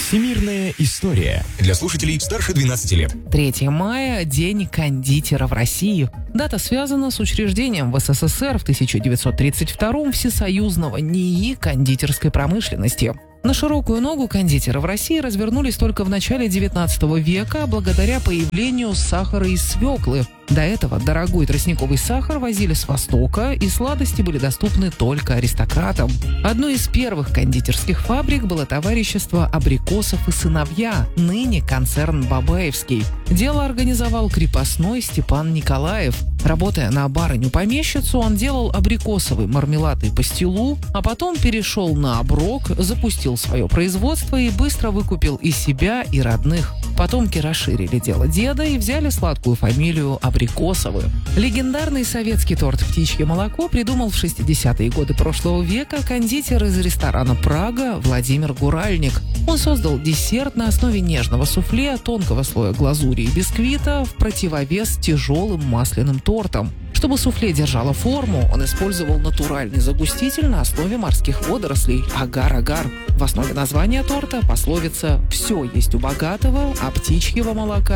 Всемирная история. Для слушателей старше 12 лет. 3 мая – День кондитера в России. Дата связана с учреждением в СССР в 1932-м Всесоюзного НИИ кондитерской промышленности. На широкую ногу кондитеры в России развернулись только в начале 19 века благодаря появлению сахара из свеклы. До этого дорогой тростниковый сахар возили с Востока, и сладости были доступны только аристократам. Одной из первых кондитерских фабрик было товарищество «Абрикосов и сыновья», ныне концерн «Бабаевский». Дело организовал крепостной Степан Николаев. Работая на барыню-помещицу, он делал абрикосовый мармелад и пастилу, а потом перешел на оброк, запустил свое производство и быстро выкупил и себя, и родных. Потомки расширили дело деда и взяли сладкую фамилию Абрикосовы. Легендарный советский торт «Птичье молоко» придумал в 60-е годы прошлого века кондитер из ресторана «Прага» Владимир Гуральник. Он создал десерт на основе нежного суфле, тонкого слоя глазури и бисквита в противовес тяжелым масляным тортам. Чтобы суфле держало форму, он использовал натуральный загуститель на основе морских водорослей – агар-агар. В основе названия торта пословица «все есть у богатого, а птичьего молока